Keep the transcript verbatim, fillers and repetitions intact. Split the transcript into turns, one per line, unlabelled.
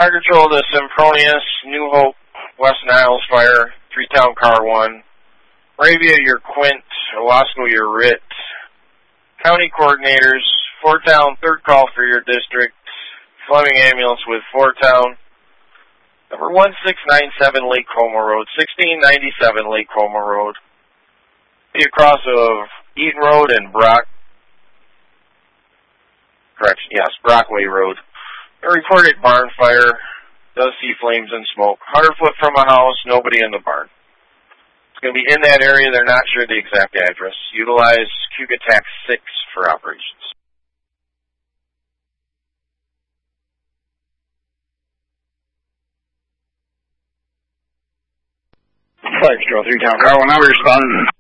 Fire Control to Sempronius, New Hope, West Niles Fire, Three-Town Car one, Moravia, your Quint, Owasco, your Rit, County Coordinators, Four-Town, third call for your district, Fleming Ambulance with Four-Town, number one six nine seven Lake Como Road, sixteen ninety-seven Lake Como Road, the across of Eaton Road and Brock, correction, yes, Brockway Road. A reported barn fire, does see flames and smoke. one hundred foot from a house, nobody in the barn. It's going to be in that area, they're not sure the exact address. Utilize Q-G-A-T-A C six for operations.
Fire Control, Three-Town Car one, number responding.